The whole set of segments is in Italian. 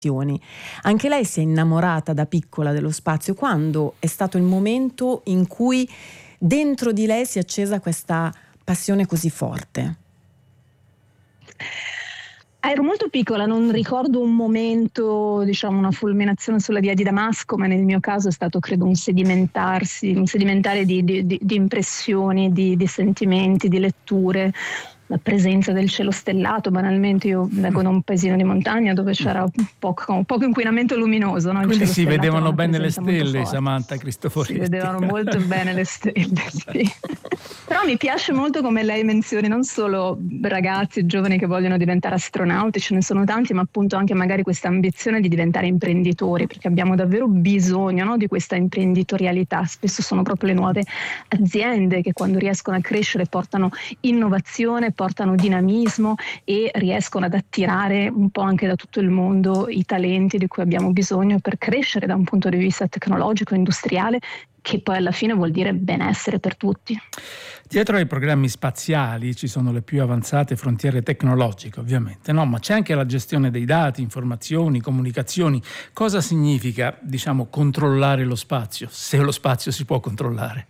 Anche lei si è innamorata da piccola dello spazio. Quando è stato il momento in cui dentro di lei si è accesa questa passione così forte? Ero molto piccola, non ricordo un momento, diciamo una fulminazione sulla via di Damasco, ma nel mio caso è stato credo un sedimentare di impressioni, di sentimenti, di letture. La presenza del cielo stellato, banalmente io vengo da un paesino di montagna dove c'era poco inquinamento luminoso, no? Quindi si vedevano bene le stelle, Samantha Cristoforetti. Si vedevano molto bene le stelle, sì. Però mi piace molto come lei menzioni non solo ragazzi giovani che vogliono diventare astronauti, ce ne sono tanti, ma appunto anche magari questa ambizione di diventare imprenditori, perché abbiamo davvero bisogno, no, di questa imprenditorialità. Spesso sono proprio le nuove aziende che quando riescono a crescere portano innovazione, portano dinamismo e riescono ad attirare un po' anche da tutto il mondo i talenti di cui abbiamo bisogno per crescere da un punto di vista tecnologico, industriale, che poi alla fine vuol dire benessere per tutti. Dietro ai programmi spaziali ci sono le più avanzate frontiere tecnologiche, ovviamente, no? Ma c'è anche la gestione dei dati, informazioni, comunicazioni. Cosa significa, diciamo, controllare lo spazio, se lo spazio si può controllare?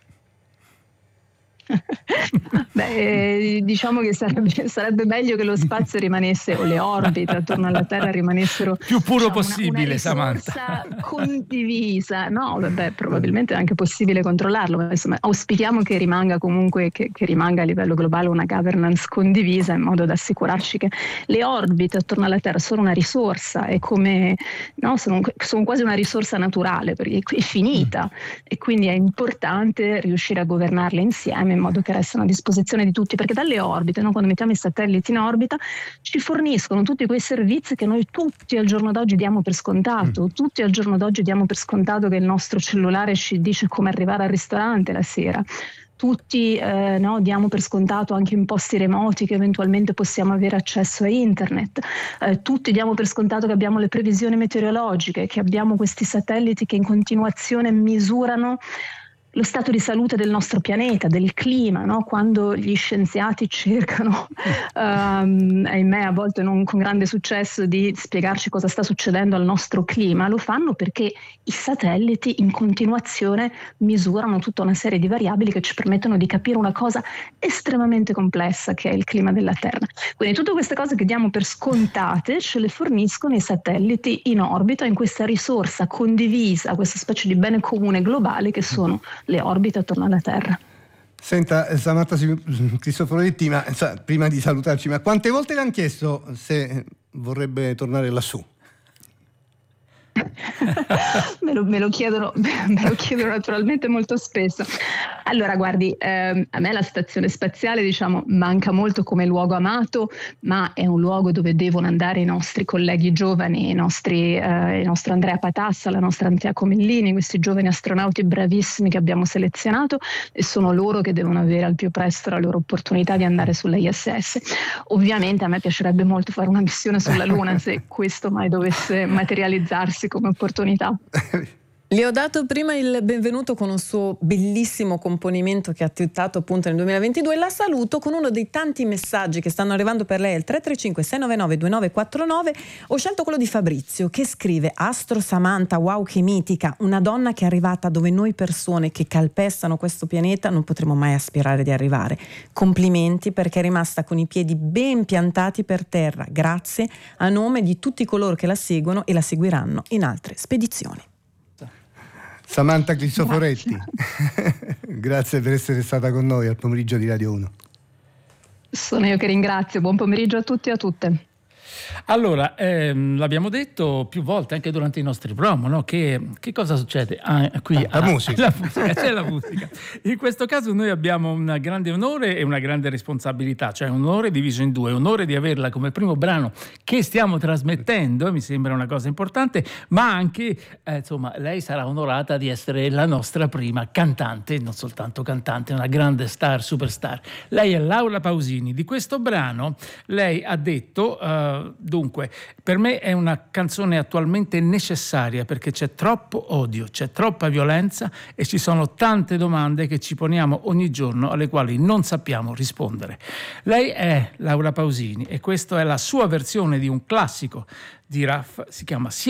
Beh, diciamo che sarebbe meglio che lo spazio rimanesse, o le orbite attorno alla Terra rimanessero più puro, diciamo, possibile, una Samantha. Condivisa. No, vabbè, probabilmente è anche possibile controllarlo, ma insomma auspichiamo che rimanga comunque che rimanga a livello globale una governance condivisa, in modo da assicurarci che le orbite attorno alla Terra sono una risorsa, e come no, sono quasi una risorsa naturale, perché è finita, e quindi è importante riuscire a governarle insieme in modo che restano a disposizione di tutti, perché dalle orbite, no, quando mettiamo i satelliti in orbita, ci forniscono tutti quei servizi che noi tutti al giorno d'oggi diamo per scontato. Tutti al giorno d'oggi diamo per scontato che il nostro cellulare ci dice come arrivare al ristorante la sera. Tutti diamo per scontato anche in posti remoti che eventualmente possiamo avere accesso a internet. Tutti diamo per scontato che abbiamo le previsioni meteorologiche, che abbiamo questi satelliti che in continuazione misurano lo stato di salute del nostro pianeta, del clima, no? Quando gli scienziati cercano, ahimè a volte non con grande successo, di spiegarci cosa sta succedendo al nostro clima, lo fanno perché i satelliti in continuazione misurano tutta una serie di variabili che ci permettono di capire una cosa estremamente complessa che è il clima della Terra. Quindi tutte queste cose che diamo per scontate ce le forniscono i satelliti in orbita, in questa risorsa condivisa, questa specie di bene comune globale che sono le orbite attorno alla Terra. Senta, Samantha Cristoforetti, ma prima di salutarci, ma quante volte le hanno chiesto se vorrebbe tornare lassù? me lo chiedono naturalmente molto spesso. Allora guardi, a me la stazione spaziale, diciamo, manca molto come luogo amato, ma è un luogo dove devono andare i nostri colleghi giovani, il nostro Andrea Patassa, la nostra Antea Comellini, questi giovani astronauti bravissimi che abbiamo selezionato, e sono loro che devono avere al più presto la loro opportunità di andare sulla ISS. Ovviamente a me piacerebbe molto fare una missione sulla Luna, se questo mai dovesse materializzarsi come opportunità. Le ho dato prima il benvenuto con un suo bellissimo componimento che ha twittato appunto nel 2022. La saluto con uno dei tanti messaggi che stanno arrivando per lei al 335 699 2949. Ho scelto quello di Fabrizio, che scrive: Astro Samantha, wow, che mitica, una donna che è arrivata dove noi persone che calpestano questo pianeta non potremo mai aspirare di arrivare. Complimenti, perché è rimasta con i piedi ben piantati per terra. Grazie a nome di tutti coloro che la seguono e la seguiranno in altre spedizioni. Samantha Cristoforetti, grazie per essere stata con noi al pomeriggio di Radio 1. Sono io che ringrazio, buon pomeriggio a tutti e a tutte. Allora, l'abbiamo detto più volte anche durante i nostri promo, no? Che cosa succede? Qui la musica. C'è la musica. In questo caso noi abbiamo un grande onore e una grande responsabilità, cioè un onore diviso in due, onore di averla come primo brano che stiamo trasmettendo, mi sembra una cosa importante, ma anche, insomma, lei sarà onorata di essere la nostra prima cantante, non soltanto cantante, una grande star, superstar. Lei è Laura Pausini. Di questo brano lei ha detto Dunque, per me è una canzone attualmente necessaria perché c'è troppo odio, c'è troppa violenza e ci sono tante domande che ci poniamo ogni giorno alle quali non sappiamo rispondere. Lei è Laura Pausini e questa è la sua versione di un classico di Raff, si chiama